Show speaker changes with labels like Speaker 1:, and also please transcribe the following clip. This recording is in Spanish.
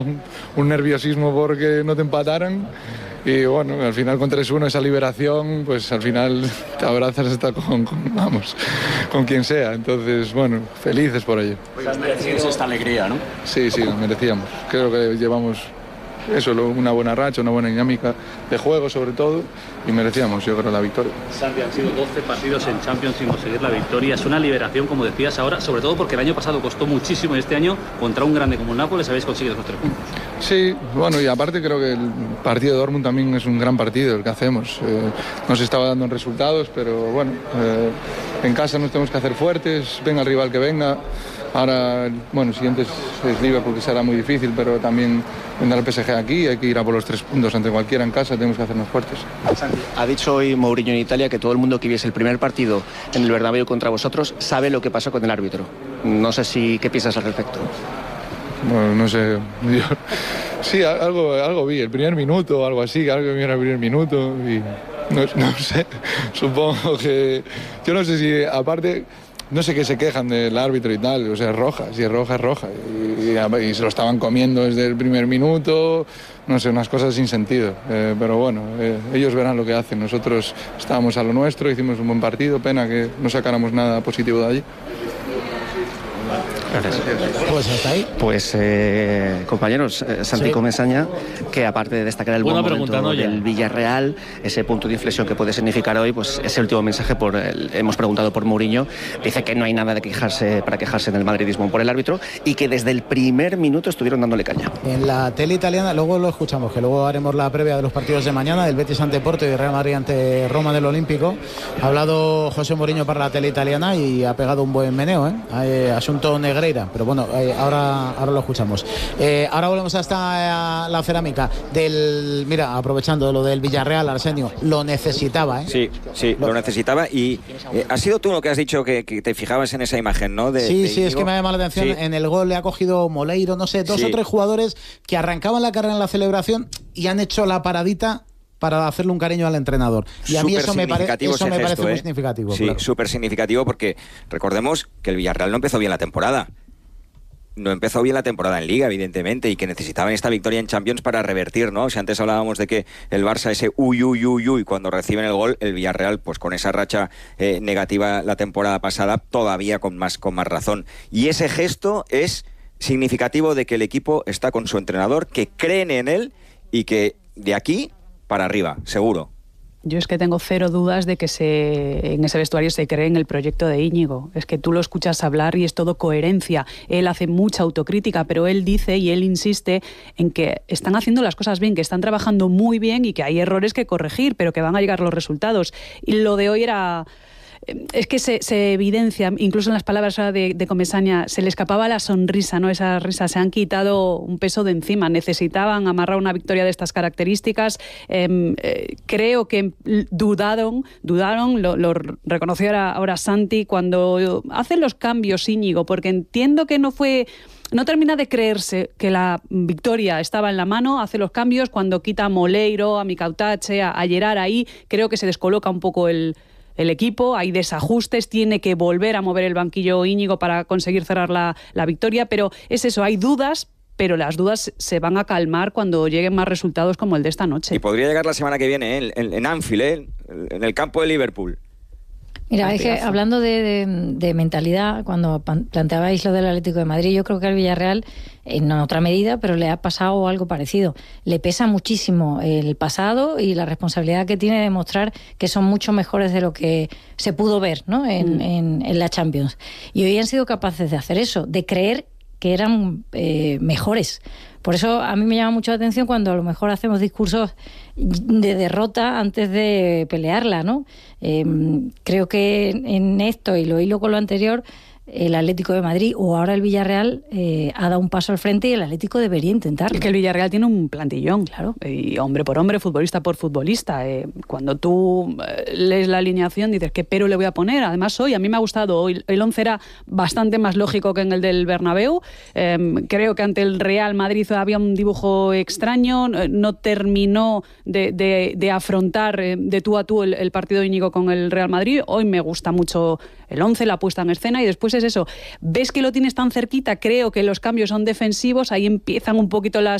Speaker 1: un nerviosismo porque no te empataran. Y bueno, al final con 3-1 esa liberación, pues al final te abrazas hasta con quien sea. Entonces, bueno, felices por ello.
Speaker 2: Es esta alegría, ¿no?
Speaker 1: Sí, lo merecíamos. Creo que llevamos eso, una buena racha, una buena dinámica de juego sobre todo, y merecíamos, yo creo, la victoria.
Speaker 2: Santi, han sido 12 partidos en Champions sin conseguir la victoria. Es una liberación, como decías ahora, sobre todo porque el año pasado costó muchísimo y este año, contra un grande como el Nápoles, habéis conseguido esos 3 puntos.
Speaker 1: Sí, bueno, y aparte creo que el partido de Dortmund también es un gran partido el que hacemos. No se estaba dando en resultados, pero bueno, en casa nos tenemos que hacer fuertes, venga el rival que venga. Ahora, bueno, el siguiente es Liverpool, que será muy difícil, pero también vendrá el PSG aquí, hay que ir a por los 3 puntos ante cualquiera en casa, tenemos que hacernos fuertes.
Speaker 3: Ha dicho hoy Mourinho en Italia que todo el mundo que viese el primer partido en el Bernabéu contra vosotros sabe lo que pasó con el árbitro. No sé qué piensas al respecto.
Speaker 1: Bueno, no sé, sí, algo vi, el primer minuto o algo así, algo que vi en el primer minuto y no sé, supongo que, yo no sé si aparte... No sé qué se quejan del árbitro y tal, o sea, es roja, si es roja, es roja. Y se lo estaban comiendo desde el primer minuto, no sé, unas cosas sin sentido. Pero bueno, ellos verán lo que hacen. Nosotros estábamos a lo nuestro, hicimos un buen partido, pena que no sacáramos nada positivo de allí.
Speaker 3: Gracias.
Speaker 4: Pues hasta ahí.
Speaker 3: Pues compañeros, Santi Comesaña, que aparte de destacar el buen momento del Villarreal, ese punto de inflexión que puede significar hoy, pues ese último mensaje hemos preguntado por Mourinho, dice que no hay nada para quejarse en el madridismo por el árbitro y que desde el primer minuto estuvieron dándole caña.
Speaker 4: En la tele italiana, luego lo escuchamos, que luego haremos la previa de los partidos de mañana, del Betis ante Porto y del Real Madrid ante Roma del Olímpico. Ha hablado José Mourinho para la tele italiana y ha pegado un buen meneo, asunto negreira, pero bueno, ahora lo escuchamos. Ahora volvemos hasta la cerámica mira, aprovechando lo del Villarreal, Arsenio, lo necesitaba,
Speaker 5: Sí, lo necesitaba y has sido tú lo que has dicho que te fijabas en esa imagen, ¿no?
Speaker 4: Sí, es que me ha llamado la atención, en el gol le ha cogido Moleiro, no sé, 2 o 3 jugadores que arrancaban la carrera en la celebración y han hecho la paradita para hacerle un cariño al entrenador. Y a mí eso me parece muy significativo.
Speaker 5: Sí, súper significativo porque recordemos que el Villarreal no empezó bien la temporada. No empezó bien la temporada en Liga, evidentemente, y que necesitaban esta victoria en Champions para revertir, ¿no? O sea, antes hablábamos de que el Barça ese uy, cuando reciben el gol, el Villarreal, pues con esa racha negativa la temporada pasada, todavía con más razón. Y ese gesto es significativo de que el equipo está con su entrenador, que creen en él y que de aquí para arriba, seguro.
Speaker 6: Yo es que tengo cero dudas de que en ese vestuario se cree en el proyecto de Íñigo. Es que tú lo escuchas hablar y es todo coherencia. Él hace mucha autocrítica, pero él dice y él insiste en que están haciendo las cosas bien, que están trabajando muy bien y que hay errores que corregir, pero que van a llegar los resultados. Y lo de hoy era... Es que se evidencia, incluso en las palabras de Comesaña, se le escapaba la sonrisa, ¿no? Esa risa, se han quitado un peso de encima, necesitaban amarrar una victoria de estas características. Creo que dudaron, lo reconoció ahora Santi, cuando hacen los cambios Íñigo, porque entiendo que no termina de creerse que la victoria estaba en la mano, hace los cambios, cuando quita a Moleiro, a Micautache, a Gerard ahí, creo que se descoloca un poco el equipo, hay desajustes, tiene que volver a mover el banquillo Íñigo para conseguir cerrar la victoria, pero es eso, hay dudas, pero las dudas se van a calmar cuando lleguen más resultados como el de esta noche.
Speaker 5: Y podría llegar la semana que viene en Anfield, en el campo de Liverpool.
Speaker 7: Mira, es que hablando de mentalidad, cuando planteabais lo del Atlético de Madrid, yo creo que al Villarreal, en otra medida, pero le ha pasado algo parecido. Le pesa muchísimo el pasado y la responsabilidad que tiene de mostrar que son mucho mejores de lo que se pudo ver, ¿no? en la Champions. Y hoy han sido capaces de hacer eso, de creer que eran mejores. Por eso a mí me llama mucho la atención cuando a lo mejor hacemos discursos de derrota antes de pelearla, ¿no? Creo que en esto, y lo hilo con lo anterior, el Atlético de Madrid o ahora el Villarreal ha dado un paso al frente y el Atlético debería intentarlo.
Speaker 6: Es que el Villarreal tiene un plantillón, claro, y hombre por hombre, futbolista por futbolista. Cuando tú lees la alineación dices, ¿qué pero le voy a poner? Además hoy, a mí me ha gustado, hoy el 11 era bastante más lógico que en el del Bernabéu. Creo que ante el Real Madrid había un dibujo extraño, no terminó de afrontar de tú a tú el partido de Íñigo con el Real Madrid. Hoy me gusta mucho el 11, la puesta en escena, y después Entonces eso, ves que lo tienes tan cerquita, creo que los cambios son defensivos, ahí empiezan un poquito